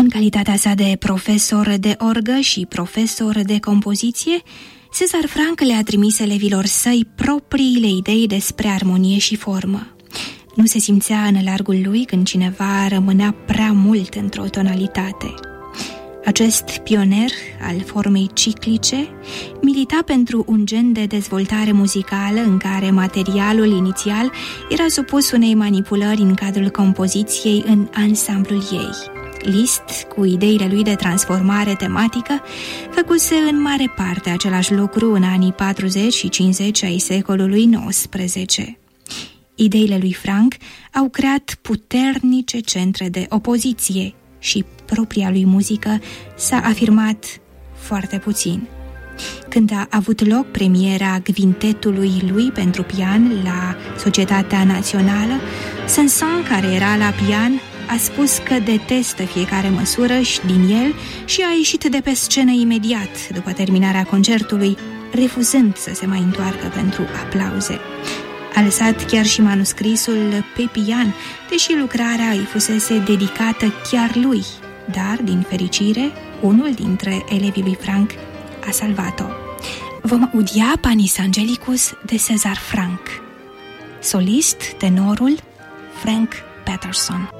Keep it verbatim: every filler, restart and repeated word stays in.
În calitatea sa de profesor de orgă și profesor de compoziție, César Franck le-a trimis elevilor săi propriile idei despre armonie și formă. Nu se simțea în largul lui când cineva rămânea prea mult într-o tonalitate. Acest pioner al formei ciclice milita pentru un gen de dezvoltare muzicală în care materialul inițial era supus unei manipulări în cadrul compoziției în ansamblul ei. Liszt, cu ideile lui de transformare tematică, făcuse în mare parte același lucru în anii patruzeci și cincizeci ai secolului nouăsprezece. Ideile lui Franck au creat puternice centre de opoziție și propria lui muzică s-a afirmat foarte puțin. Când a avut loc premiera Quintetului lui pentru pian la Societatea Națională, Saint-Saëns, care era la pian, a spus că detestă fiecare măsură și din el și a ieșit de pe scenă imediat după terminarea concertului, refuzând să se mai întoarcă pentru aplauze. A lăsat chiar și manuscrisul pe pian, deși lucrarea îi fusese dedicată chiar lui, dar, din fericire, unul dintre elevii lui Franck a salvat-o. Vom audia Panis Angelicus de César Franck. Solist, tenorul Frank Patterson.